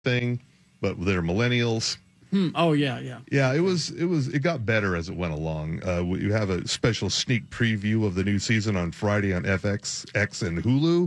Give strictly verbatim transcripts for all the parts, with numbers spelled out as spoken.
thing, but they're millennials. Hmm. Oh yeah, yeah. Yeah, it was it was it got better as it went along. Uh, you have a special sneak preview of the new season on Friday on F X, X, and Hulu.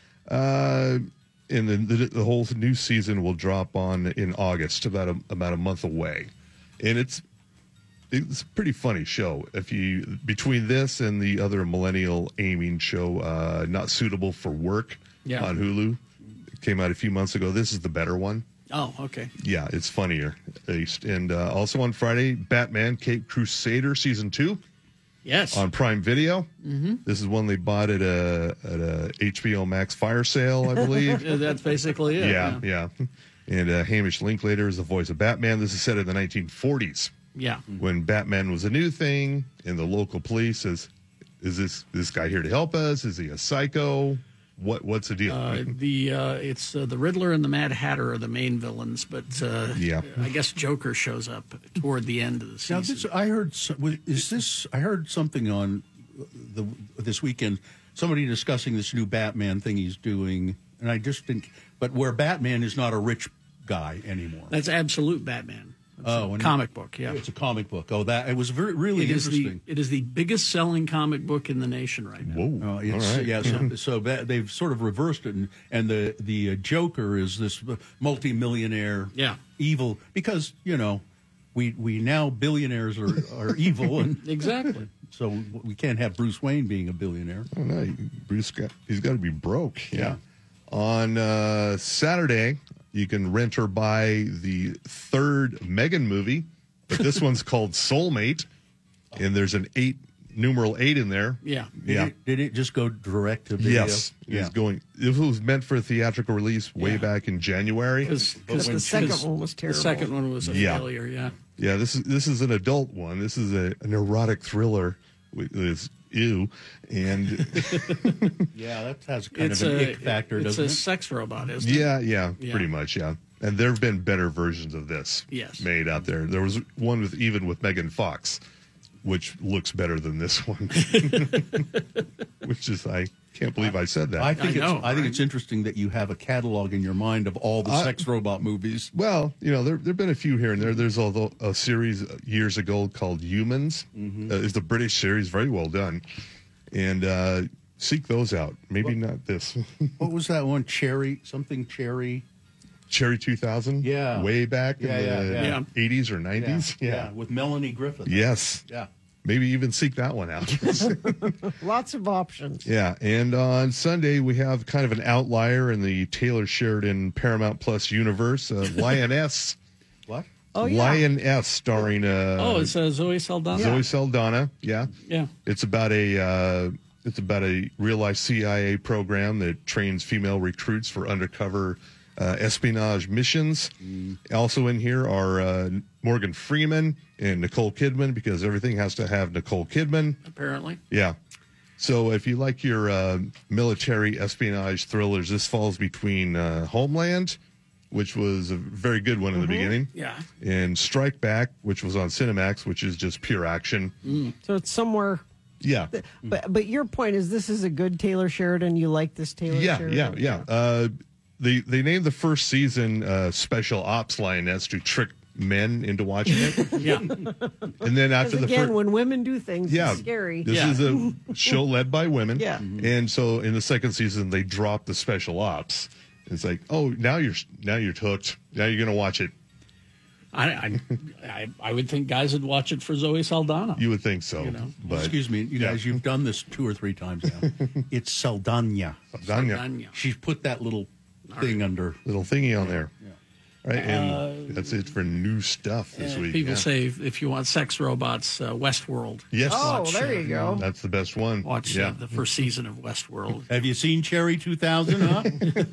Uh, and then the, the whole new season will drop on in August, about a, about a month away. And it's it's a pretty funny show. If you between this and the other millennial aiming show, uh, Not Suitable for Work, yeah. on Hulu, it came out a few months ago. This is the better one. Oh, okay. Yeah, it's funnier, at least. And uh, also on Friday, Batman Caped Crusader Season two. Yes. On Prime Video. Mm-hmm. This is one they bought at a at a H B O Max fire sale, I believe. Yeah, that's basically it. Yeah, yeah. yeah. And uh, Hamish Linklater is the voice of Batman. This is set in the nineteen forties. Yeah. When Batman was a new thing, and the local police says, is this this guy here to help us? Is he a psycho? What What's the deal? Uh, the uh, it's uh, the Riddler and the Mad Hatter are the main villains, but uh, yeah. I guess Joker shows up toward the end of the season. Now, this, I heard. Is this? I heard something on the this weekend. Somebody discussing this new Batman thing he's doing, and I just think, but where Batman is not a rich guy anymore. That's Absolute Batman. It's oh, a comic book. Yeah, it's a comic book. Oh, that it was very really it interesting. Is the, it is the biggest selling comic book in the nation right now. Whoa! Uh, it's, All right. Yeah, so, so that, they've sort of reversed it, and, and the the uh, Joker is this multimillionaire, yeah, evil because you know we we now billionaires are, are evil, and exactly. So we can't have Bruce Wayne being a billionaire. Oh no, Bruce got he's got to be broke. Yeah. yeah. On uh, Saturday, you can rent or buy the third Megan movie, but this one's called Soulmate, and there's an eight numeral eight in there. Yeah, did yeah. It, did it just go direct to video? Yes, yeah. it's going. It was meant for a theatrical release way yeah. back in January. Because the second one was terrible. The second one was a yeah. failure. Yeah. Yeah, this is this is an adult one. This is a, an erotic thriller with this ew, and yeah, that has kind it's of an a, ick factor, it's doesn't a it? sex robot, isn't it? yeah, yeah, Yeah. pretty much, yeah. And there have been better versions of this Yes. made out there. There was one with even with Megan Fox, which looks better than this one. Which is I can't believe I said that. I think I know, it's I think right? it's interesting that you have a catalog in your mind of all the I- sex robot movies. Well, you know, there there've been a few here and there. There's a, a series years ago called Humans. Mm-hmm. Uh, it's a British series, very well done, and uh, seek those out. Maybe not this. What was that one? Cherry something cherry. Cherry two thousand. Yeah. way back Yeah, in yeah, the yeah. Yeah. eighties or nineties. Yeah, Yeah. yeah, with Melanie Griffith. Yes. Yeah. Maybe even seek that one out. Lots of options. Yeah, and on Sunday we have kind of an outlier in the Taylor Sheridan Paramount Plus universe, uh, Lioness. What? Oh, yeah. Lioness, starring uh, Oh, it's uh, Zoe Saldana. Zoe Saldana. Yeah, Yeah. it's about a uh, it's about a real life C I A program that trains female recruits for undercover uh, espionage missions. Mm. Also in here are uh, Morgan Freeman and Nicole Kidman, because everything has to have Nicole Kidman. Apparently. Yeah. So if you like your uh, military espionage thrillers, this falls between uh, Homeland, which was a very good one in the beginning, Yeah. and Strike Back, which was on Cinemax, which is just pure action. So it's somewhere. Yeah. But but your point is this is a good Taylor Sheridan. You like this Taylor Yeah, Sheridan? yeah, yeah. Uh, they they named the first season uh, Special Ops Lioness to trick men into watching it. Yeah. And then after Because the again, first, when women do things, yeah, it's scary. This Yeah. is a show led by women. Yeah. And so in the second season, they dropped the special ops. It's like, oh, now you're now you're hooked. Now you're gonna watch it. I, I, I, I would think guys would watch it for Zoe Saldana. You would think so, You know. but Excuse me, you guys, you've done this two or three times now. It's Saldana. Danya, Saldana. She's put that little thing under. little thingy on there, right? And Uh, that's it for new stuff this Uh, week. people yeah. say if, if you want sex robots, uh, Westworld. yes. Oh, Watch, there uh, you go. That's the best one. Watch yeah. uh, the first season of Westworld. Have you seen Cherry two thousand? Huh?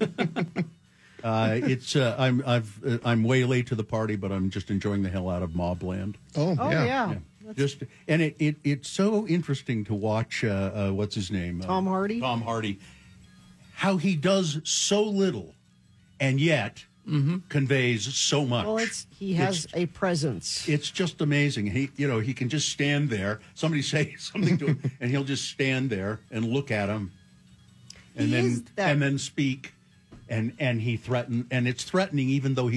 uh, it's uh, I'm I've uh, I'm way late to the party, but I'm just enjoying the hell out of Mobland. oh, Oh yeah. yeah. Just and it, it it's so interesting to watch. Uh, uh, what's his name? Tom uh, Hardy? Tom Hardy. How he does so little, and yet conveys so much. Well, it's he has It's- a presence. It's just amazing. He, you know, he can just stand there. Somebody say something to him, and he'll just stand there and look at him, and He then is that- and then speak. and and he threatened, and it's threatening, even though he